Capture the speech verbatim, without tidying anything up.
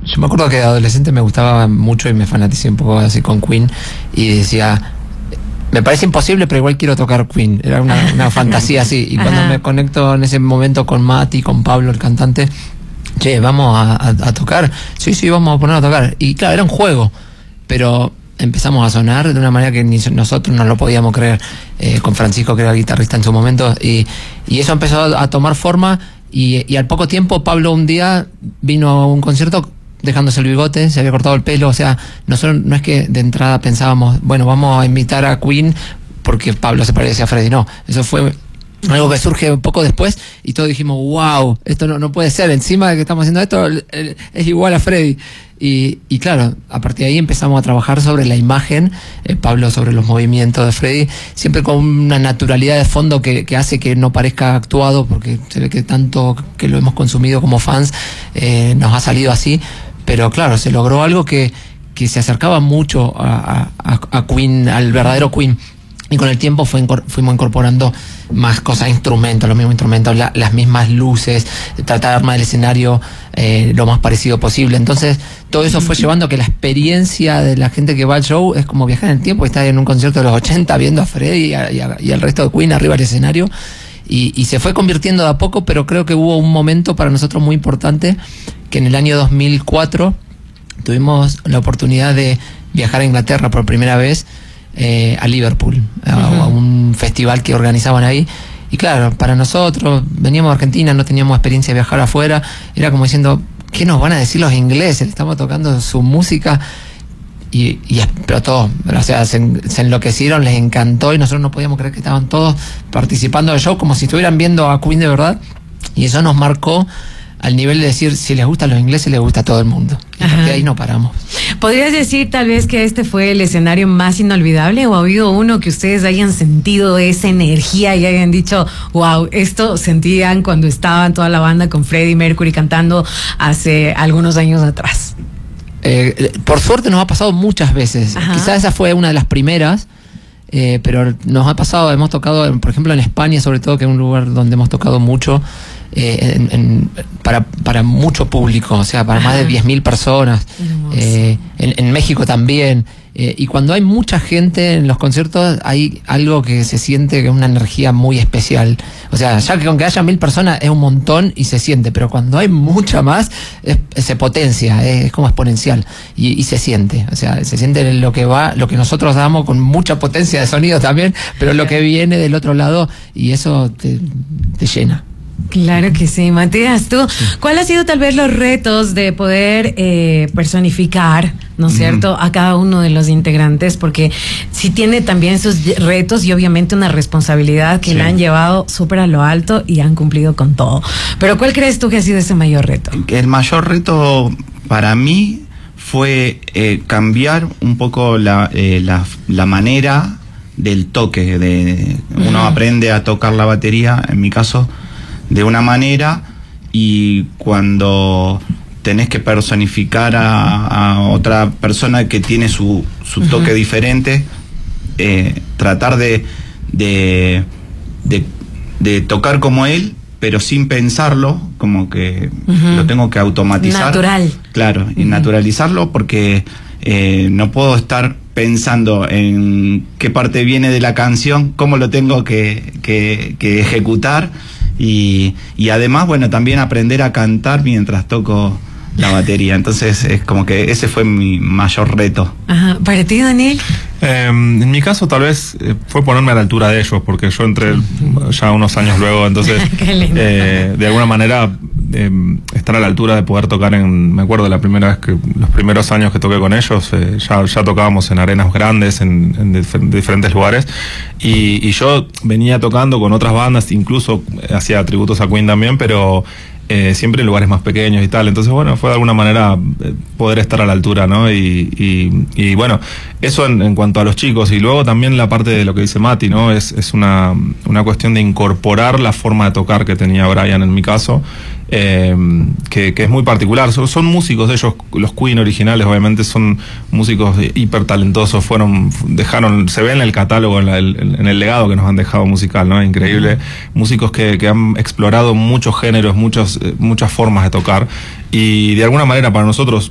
Yo me acuerdo que de adolescente me gustaba mucho y me fanaticé un poco así con Queen y decía, me parece imposible, pero igual quiero tocar Queen. Era una, una fantasía así. Y cuando me conecto en ese momento con Mati, con Pablo, el cantante, che, vamos a, a, a tocar. Sí, sí, vamos a poner a tocar. Y claro, era un juego, pero empezamos a sonar de una manera que ni nosotros no lo podíamos creer, eh, con Francisco, que era guitarrista en su momento, y, y eso empezó a, a tomar forma, y, y al poco tiempo Pablo un día vino a un concierto dejándose el bigote, se había cortado el pelo. O sea, nosotros no es que de entrada pensábamos, bueno, vamos a invitar a Queen porque Pablo se parecía a Freddie, no, eso fue algo que surge un poco después y todos dijimos, wow, esto no, no puede ser, encima de que estamos haciendo esto es igual a Freddie. Y, y claro, a partir de ahí empezamos a trabajar sobre la imagen, eh, Pablo sobre los movimientos de Freddie, siempre con una naturalidad de fondo que, que hace que no parezca actuado, porque se ve que tanto que lo hemos consumido como fans, eh, nos ha salido así. Pero claro, se logró algo que, que se acercaba mucho a, a, a Queen, al verdadero Queen. Y con el tiempo fue, fuimos incorporando más cosas, instrumentos, los mismos instrumentos, la, las mismas luces, tratar de armar el escenario eh, lo más parecido posible. Entonces, todo eso fue llevando a que la experiencia de la gente que va al show es como viajar en el tiempo, estar en un concierto de los ochenta viendo a Freddie y, a, y, a, y al resto de Queen arriba del escenario. Y, y se fue convirtiendo de a poco, pero creo que hubo un momento para nosotros muy importante, que en el año dos mil cuatro tuvimos la oportunidad de viajar a Inglaterra por primera vez, eh, a Liverpool, a, uh-huh. a un festival que organizaban ahí. Y claro, para nosotros, veníamos de Argentina, no teníamos experiencia de viajar afuera, era como diciendo, ¿qué nos van a decir los ingleses? Estamos tocando su música. Y, y explotó, o sea, se, se enloquecieron, les encantó y nosotros no podíamos creer que estaban todos participando del show como si estuvieran viendo a Queen de verdad, y eso nos marcó al nivel de decir, si les gusta a los ingleses, les gusta a todo el mundo. Y de ahí no paramos. ¿Podrías decir tal vez que este fue el escenario más inolvidable, o ha habido uno que ustedes hayan sentido esa energía y hayan dicho, wow, esto sentían cuando estaban toda la banda con Freddie Mercury cantando hace algunos años atrás? Eh, por suerte nos ha pasado muchas veces. Ajá. Quizás esa fue una de las primeras, eh, pero nos ha pasado, hemos tocado, por ejemplo, en España, sobre todo, que es un lugar donde hemos tocado mucho, eh, en, en, para, para mucho público, o sea, para Ajá. más de diez mil personas, eh, en, en México también. Eh, y cuando hay mucha gente en los conciertos, hay algo que se siente que es una energía muy especial. O sea, ya que aunque haya mil personas es un montón y se siente, pero cuando hay mucha más, es, se potencia, es, es como exponencial y, y se siente. O sea, se siente lo que va, lo que nosotros damos con mucha potencia de sonido también, pero lo que viene del otro lado, y eso te, te llena. Claro que sí. Matías, tú, sí. ¿cuál ha sido tal vez los retos de poder eh, personificar, ¿no es cierto?, a cada uno de los integrantes? Porque sí tiene también sus retos y obviamente una responsabilidad que sí. la han llevado súper a lo alto y han cumplido con todo. Pero ¿cuál crees tú que ha sido ese mayor reto? El mayor reto para mí fue eh, cambiar un poco la, eh, la, la manera del toque. De, uno uh-huh. aprende a tocar la batería, en mi caso, de una manera, y cuando tenés que personificar a, a otra persona que tiene su, su toque uh-huh. diferente, eh, tratar de, de, de, de tocar como él, pero sin pensarlo, como que uh-huh. lo tengo que automatizar. Natural. Claro, uh-huh. y naturalizarlo, porque eh, no puedo estar pensando en qué parte viene de la canción, cómo lo tengo que, que, que ejecutar. Y, y además, bueno, también aprender a cantar mientras toco la batería. Entonces es como que ese fue mi mayor reto. Ajá. ¿Para ti, Daniel? Eh, en mi caso tal vez eh, fue ponerme a la altura de ellos, porque yo entré ya unos años luego, entonces eh, de alguna manera eh, estar a la altura de poder tocar en, me acuerdo la primera vez que, los primeros años que toqué con ellos, eh, ya, ya tocábamos en arenas grandes, en, en dif diferentes lugares, y, y yo venía tocando con otras bandas, incluso hacía tributos a Queen también, pero Eh, siempre en lugares más pequeños y tal. Entonces, bueno, fue de alguna manera eh, poder estar a la altura, ¿no? Y, y, y bueno, eso en, en cuanto a los chicos. Y luego también la parte de lo que dice Mati, ¿no? Es, es una, una cuestión de incorporar la forma de tocar que tenía Brian en mi caso, eh, que, que es muy particular. Son, son músicos ellos, los Queen originales, obviamente son músicos hiper talentosos, fueron, dejaron, se ve en el catálogo, en, la, el, en el legado que nos han dejado musical, ¿no? Increíble. Músicos que, que han explorado muchos géneros, muchos muchas formas de tocar, y de alguna manera para nosotros